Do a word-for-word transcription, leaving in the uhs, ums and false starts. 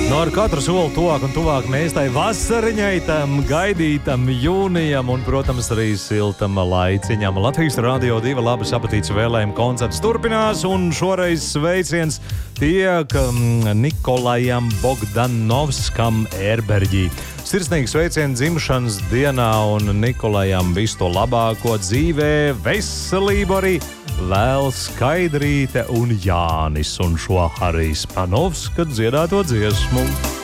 No ar katru soli tuvāk un tuvāk mēs tai vasariņai, tam gaidītam jūnijam un, protams, arī siltam laiciņam. Latvijas Radio divi labas apetītes vēlējuma koncerts turpinās un šoreiz sveiciens tiek Nikolajam Bogdanovskam Ērberģī. Sirsnīgi sveicieni dzimšanas dienā un Nikolajam visu to labāko dzīvē, veselību arī vēl Skaidrīte un Jānis un šo Harijs Panovska dziedāto dziesmu.